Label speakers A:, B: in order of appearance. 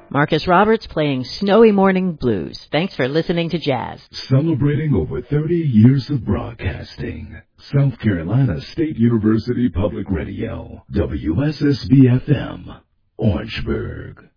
A: Marcus Roberts playing Snowy Morning Blues. Thanks for listening to Jazz.
B: Celebrating over 30 years of broadcasting. South Carolina State University Public Radio, WSSB-FM, Orangeburg.